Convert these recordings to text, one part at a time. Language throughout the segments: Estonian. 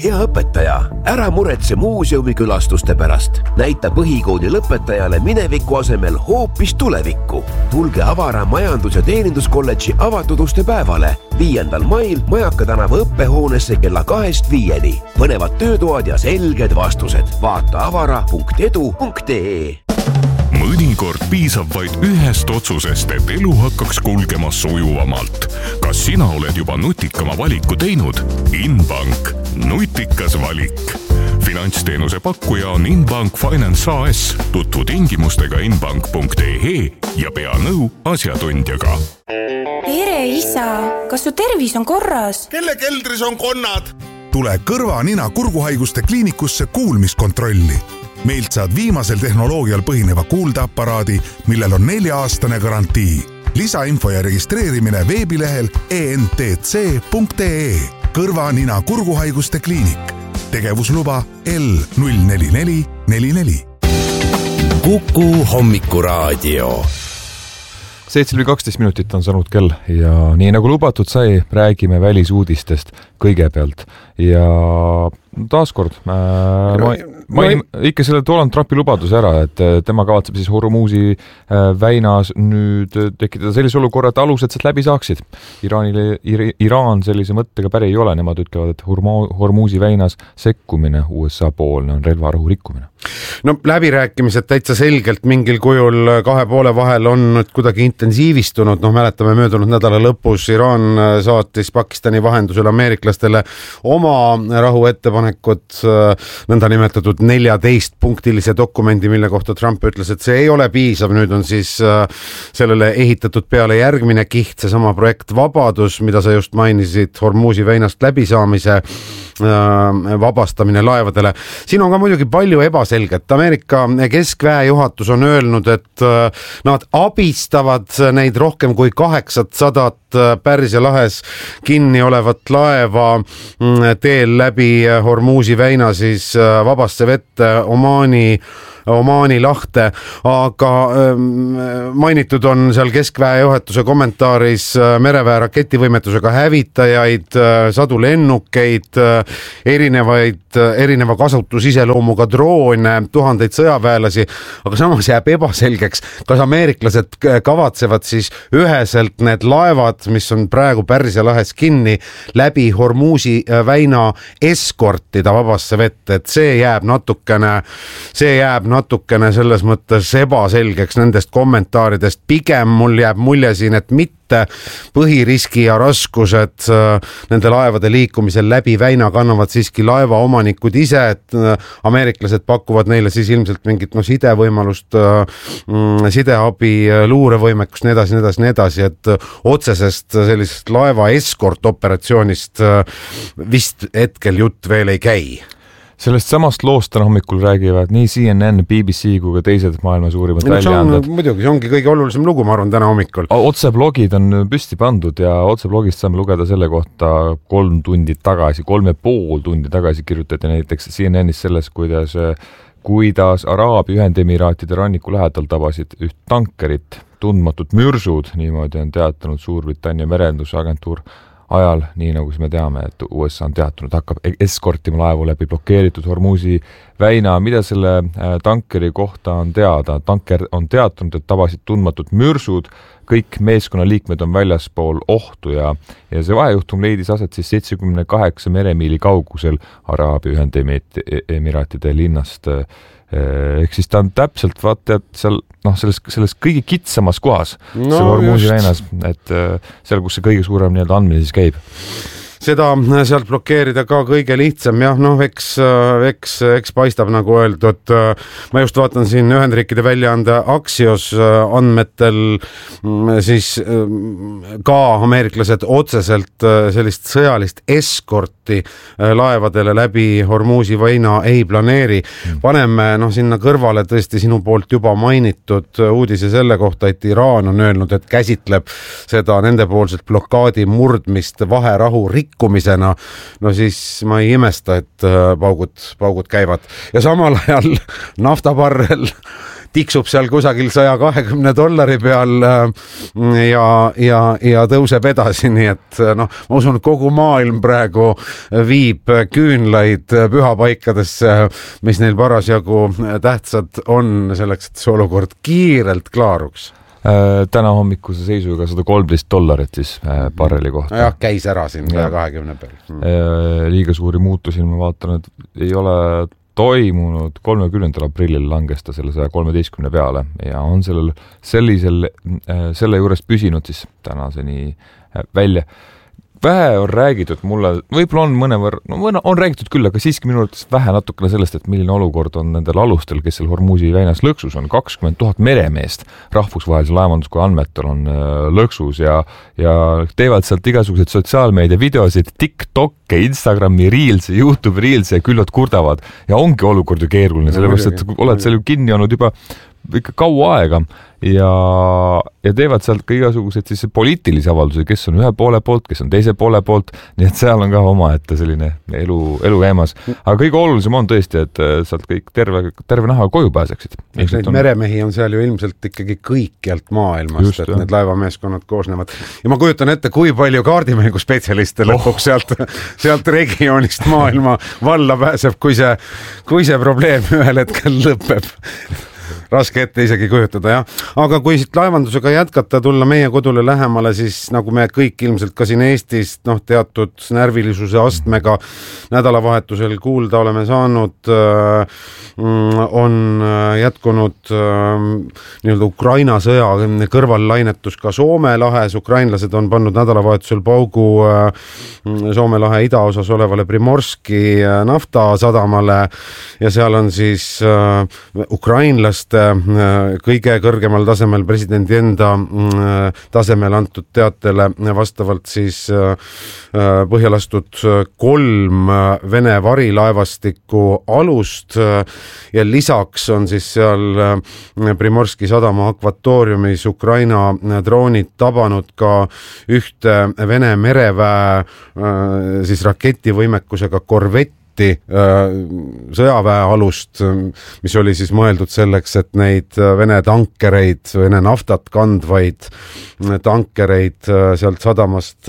hea õpetaja, ära muretse muuseumi külastuste pärast. Näita põhikooli lõpetajale mineviku asemel hoopis tulevikku. Tulge Avara majandus- ja teeninduskolledži avatud uste päevale 5. mail Majaka tänava õppehoonesse kella 2-5. Põnevad töötoad ja selged vastused. Vaata avara.edu.ee. Mõnikord piisab vaid ühest otsusest, et elu hakkaks kulgema sujuvamalt. Kas sina oled juba nutikama valiku teinud? Inbank. Nutikas valik. Finantsteenuse pakkuja on Inbank Finance AS. Tutvu tingimustega inbank.ee ja pea nõu asjatundjaga. Tere, isa! Kas su tervis on korras? Kelle keldris on konnad? Tule kõrva, nina, kurguhaiguste kliinikusse kuulmiskontrolli. Meilt saad viimasel tehnoloogial põhineva kuuldeaparaadi, millel on 4-aastane garantii. Lisainfo ja registreerimine veebilehel entc.ee. Kõrva, nina, kurguhaiguste kliinik. Tegevusluba L04444. Kuku hommikuraadio. 7-12 minutit on saanud kell ja nii nagu lubatud sai, räägime välisuudistest kõigepealt ja taaskord ma ikka selle Donald Trumpi lubaduse ära, et tema kavatseb siis Hormuzi väinas nüüd tekitada sellise olukorra, et alused sealt läbi saaksid. Iraan sellise mõttega päri ei ole, nemad ütlevad, et Hormuzi väinas sekkumine USA poolne on relvarahu rikkumine. No läbirääkimised täitsa selgelt mingil kujul kahe poole vahel on kuidagi intensiivistunud. Mäletame möödunud nädala lõpus Iraan saatis Pakistani vahendusel ameeriklastele oma rahuettepanekud, nõnda nimetatud 14-punktilise dokumendi, mille kohta Trump ütles, et see ei ole piisav. Nüüd on siis sellele ehitatud peale järgmine kiht, seesama projekt Vabadus, mida sa just mainisid, Hormuzi väinast läbisaamise vabastamine laevadele. Siin on ka muidugi palju ebaselget. Ameerika keskväe juhatus on öelnud, et nad abistavad neid rohkem kui 800 Pärsia lahes kinni olevat laeva teel läbi Hormuzi väina siis vabasse vette Omaani lahte, aga mainitud on seal keskväe juhatuse kommentaaris mereväe raketivõimetusega hävitajaid, sadu lennukeid, erineva kasutusiseloomuga droone, tuhandeid sõjaväelasi, aga samas jääb ebaselgeks, kas ameeriklased kavatsevad siis üheselt need laevad, mis on praegu Pärsia lahes kinni, läbi Hormuzi väina eskortida vabasse vette, et see jääb natukene selles mõttes ebaselgeks nendest kommentaaridest. Pigem mul jääb mulje siin, et mitte põhiriski ja raskused nende laevade liikumisel läbi väina kannavad siiski laeva omanikud ise, et ameeriklased pakuvad neile siis ilmselt mingit sidevõimalust, sideabi, luurevõimekust, nii edasi, et otsesest sellisest laeva eskortoperatsioonist vist hetkel jutt veel ei käi. Sellest samast loost täna hommikul räägivad nii CNN, BBC kui ka teised maailma suurimad väljaanded. Muidugi, see ongi kõige olulisem lugu, ma arvan, täna hommikul. Otseblogid on püsti pandud ja otseblogist saame lugeda selle kohta 3,5 tundi tagasi kirjutati näiteks CNNis selles, kuidas Araabia Ühendemiraatide ranniku lähedal tabasid üht tankerit, tundmatud mürsud, niimoodi on teatanud Suurbritannia merendusagentuur ajal, nii nagu me teame, et USA on teatanud, hakkab eskortima laevu läbi blokeeritud Hormuzi väina. Mida selle tankeri kohta on teada? Tanker on teatanud, et tabasid tundmatud mürsud, kõik meeskonnaliikmed on väljaspool ohtu ja see vahejuhtum leidis aset siis 78 meremiili kaugusel Araabia Ühendemiraatide linnast. Ehk siis ta on täpselt seal selles kõige kitsamas kohas, seal Hormuzi väinas, et seal, kus see kõige suurem andmine siis käib. Seda sealt blokeerida ka kõige lihtsam, eks paistab nagu öeldud. Ma just vaatan siin Ühendriikide väljaande Axios andmetel siis ka ameeriklased otseselt sellist sõjalist eskorti laevadele läbi Hormuzi väina ei planeeri. Paneme sinna kõrvale tõesti sinu poolt juba mainitud uudise selle kohta, et Iraan on öelnud, et käsitleb seda nendepoolset blokaadi murdmist vaherahu rikkumisena, siis ma ei imesta, et paugud käivad. Ja samal ajal naftabarrel tiksub seal kusagil $120 peal ja tõuseb edasi, nii et noh, ma usun, kogu maailm praegu viib küünlaid pühapaikadesse, mis neil parasjagu tähtsad on selleks, et see olukord kiirelt klaaruks. Täna hommikuse seisuga $113 siis barreli kohta. Jah, käis ära siin 120 peal. Liiga suuri muutusi ma vaatan, et ei ole toimunud. 30. aprillil langes ta selle 113 peale ja on selle juures püsinud siis tänaseni välja. Vähe on räägitud mulle, võib-olla on on räägitud küll, aga siiski minu arvates vähe natukene sellest, et milline olukord on nendel alustel, kes seal Hormuzi väinas lõksus on. 20 000 meremeest rahvusvahelise laevanduskoja andmetel on lõksus ja teevad sealt igasuguseid sotsiaalmeedia videosid, TikTokke, Instagrami Reels, YouTube Reels ja küllalt kurdavad. Ja ongi olukord ju keeruline, sellepärast, et oled seal ju kinni olnud juba ikka kaua aega ja teevad sealt ka igasuguseid siis poliitilisi avaldusi, kes on ühe poole poolt, kes on teise poole poolt, nii et seal on ka omaette selline elu käimas. Aga kõige olulisem on tõesti, et sealt kõik terve naha koju pääseksid. Neid meremehi on seal ju ilmselt ikkagi kõikjalt maailmast, just, et need laevameeskonnad koosnevad. Ja ma kujutan ette, kui palju kaardimängu spetsialiste lõpuks sealt regioonist maailma valla pääseb, kui see probleem ühel hetkel lõpeb. Raske ette isegi kujutada, jah. Aga kui siit laevandusega jätkata, tulla meie kodule lähemale, siis nagu me kõik ilmselt ka siin Eestis teatud närvilisuse astmega nädalavahetusel kuulda oleme saanud, on jätkunud nii-öelda Ukraina sõja kõrvallainetus ka Soome lahes. Ukrainlased on pannud nädalavahetusel paugu Soome lahe idaosas olevale Primorski naftasadamale ja seal on siis ukrainlaste kõige kõrgemal tasemel presidendi enda tasemel antud teatele vastavalt siis põhjalastud 3 Vene varilaevastikku alust ja lisaks on siis seal Primorski sadama akvatooriumis Ukraina droonid tabanud ka ühte Vene mereväe siis raketivõimekusega korvett sõjaväe alust, mis oli siis mõeldud selleks, et neid Vene tankereid, Vene naftat kandvaid tankereid sealt sadamast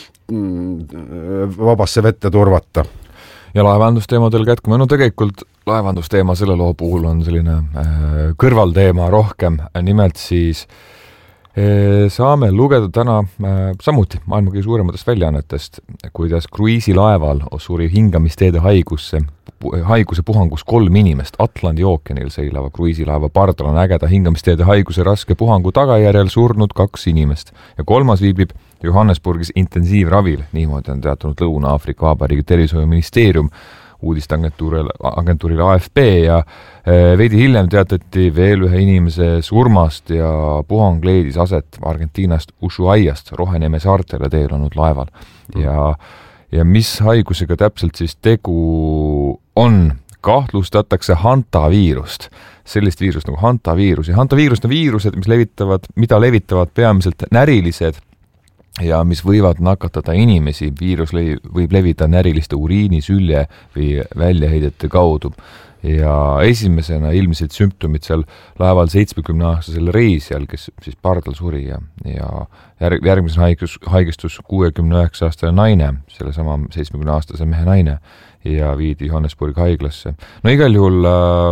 vabasse vette turvata. Ja laevandusteemadel kätkuma. No tegelikult laevandusteema selle loo puhul on selline kõrvalteema rohkem. Nimelt siis saame lugeda täna samuti maailma kõige suurematest väljaannetest, kuidas kruiisilaeval suri hingamisteede haiguse puhangus 3 inimest. Atlandi ookeanil seilava kruiisilaeva pardal on ägeda hingamisteede haiguse raske puhangu tagajärjel surnud 2 inimest ja 3. viibib Johannesburgis intensiivravil. Niimoodi on teatunud Lõuna-Aafrika Vabariigi tervishoiuministeerium uudisteagentuurile AFP ja veidi hiljem teatati veel ühe inimese surmast ja puhang leidis aset Argentiinast Ushuaiast Roheneme saartele teel olnud laeval. Ja mis haigusega täpselt siis tegu on? Kahtlustatakse hantaviirust. Sellist viirust nagu hantaviirus. Ja hantaviirust on viirused, mida levitavad peamiselt närilised ja mis võivad nakatada inimesi. Viirus võib levida näriliste uriini, sülje või väljaheidete kaudu. Ja esimesena ilmselt sümptomid seal laeval 70-aastasel reisijal, kes siis pardal suri ja järgmisena haigestus 69-aastane naine, selle sama 70-aastase mehe naine ja viidi Johannesburgi haiglasse. No igal juhul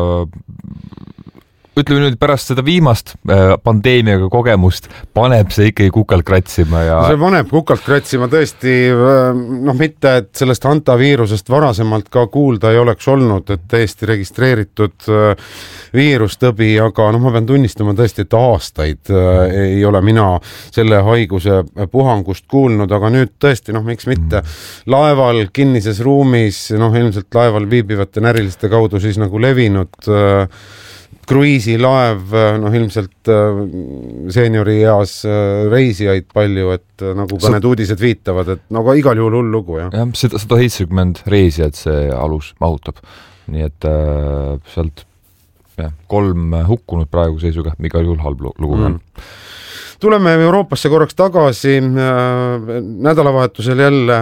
ütleme nüüd pärast seda viimast pandeemiaga kogemust paneb see ikkagi kukalt kratsima ja see paneb kukalt kratsima tõesti, mitte, et sellest hantaviirusest varasemalt ka kuulda ei oleks olnud, et täiesti registreeritud viirustõbi, aga ma pean tunnistama tõesti, et aastaid ei ole mina selle haiguse puhangust kuulnud, aga nüüd tõesti, miks mitte laeval, kinnises ruumis, ilmselt laeval viibivate näriliste kaudu siis nagu levinud kruiisilaev, ilmselt seeniori eas reisijaid palju, et nagu ka need uudised viitavad, et aga igal juhul hull lugu. Jah, 170 reisijad see alus mahutab, nii et sealt 3 hukkunud praegu seisuga, igal juhul halb lugu on. Tuleme Euroopasse korraks tagasi. Nädalavahetusel jälle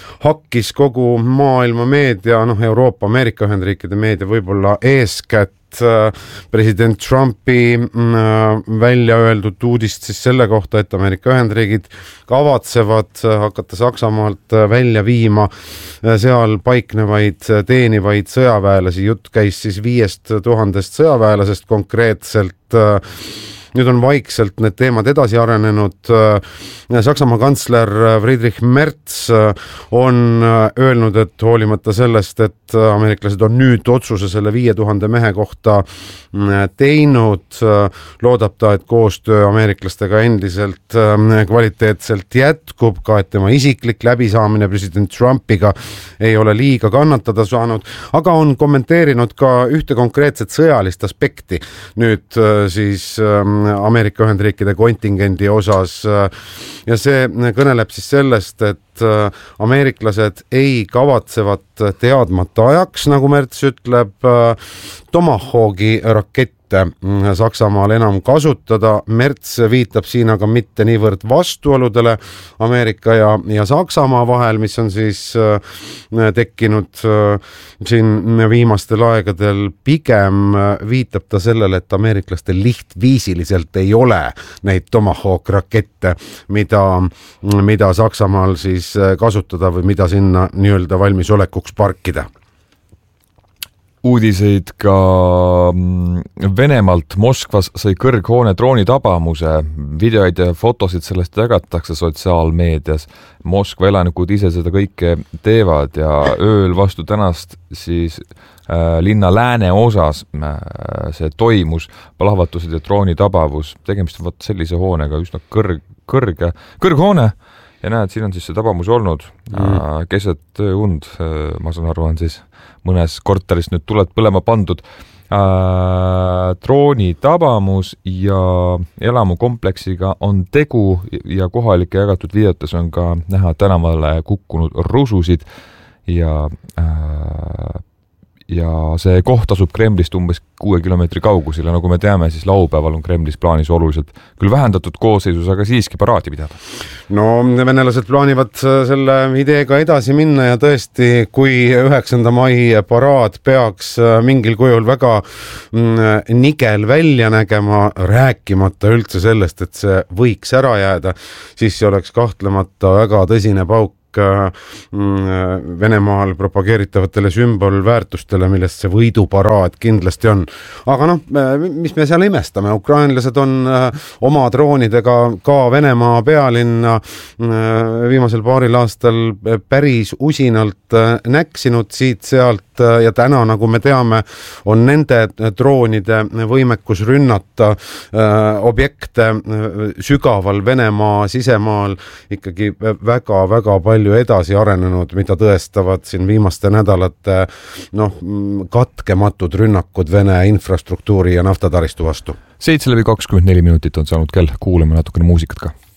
hakkis kogu maailma meedia, Euroopa, Ameerika Ühendriikide meedia võib-olla eeskätt president Trumpi välja öeldud uudist siis selle kohta, et Ameerika Ühendriigid kavatsevad hakata Saksamaalt välja viima seal paiknevaid teenivaid sõjaväelasi. Jutt käis siis 5000 sõjaväelasest konkreetselt. Nüüd on vaikselt need teemad edasi arenenud. Saksamaa kantsler Friedrich Merz on öelnud, et hoolimata sellest, et ameeriklased on nüüd otsuse selle 5000 mehe kohta teinud, loodab ta, et koostöö ameeriklastega endiselt kvaliteetselt jätkub, ka et tema isiklik läbisaamine president Trumpiga ei ole liiga kannatada saanud, aga on kommenteerinud ka ühte konkreetset sõjalist aspekti nüüd siis Ameerika Ühendriikide kontingendi osas ja see kõneleb siis sellest, et ameeriklased ei kavatsevat teadmata ajaks, nagu Merz ütleb, Tomahawki rakette Saksamaal enam kasutada. Merz viitab siin aga mitte niivõrd vastuoludele Ameerika ja Saksamaa vahel, mis on siis tekkinud siin viimastel aegadel. Pigem viitab ta sellele, et ameeriklastel lihtviisiliselt ei ole neid Tomahawk rakette, mida Saksamaal siis kasutada või mida sinna nii-öelda valmisolekuks parkida. Uudiseid ka Venemaalt. Moskvas sai kõrghoone droonitabamuse. Videoid ja fotosid sellest jagatakse sotsiaalmeedias. Moskva elanikud ise seda kõike teevad ja ööl vastu tänast siis linna lääne osas see toimus, plahvatused ja droonitabavus. Tegemist on sellise hoonega, üsna kõrghoone ja näed, siin on siis see tabamus olnud. Keset tööund, ma saan aru, on siis mõnes korteris nüüd tuled põlema pandud. Drooni tabamus ja elamukompleksiga on tegu ja kohalike jagatud videotes on ka näha tänavale kukkunud rususid ja see koht asub Kremlist umbes 6 kilomeetri kaugusel ja nagu me teame, siis laupäeval on Kremlis plaanis oluliselt küll vähendatud koosseisus, aga siiski paraati pidada. No venelased plaanivad selle ideega edasi minna ja tõesti, kui 9. mai paraad peaks mingil kujul väga nigel välja nägema, rääkimata üldse sellest, et see võiks ära jääda, siis see oleks kahtlemata väga tõsine pauk Venemaal propageeritavatele sümbolväärtustele, millest see võiduparaad kindlasti on. Aga noh, mis me seal imestame? Ukrainlased on oma droonidega ka Venemaa pealinna viimasel paaril aastal päris usinalt näksinud siit-sealt ja täna, nagu me teame, on nende droonide võimekus rünnata objekte sügaval Venemaa sisemaal ikkagi väga-väga palju edasi arenenud, mida tõestavad siin viimaste nädalate katkematud rünnakud Vene infrastruktuuri ja naftataristu vastu. 7:24 minutit on saanud kell, kuulame natukene muusikat ka.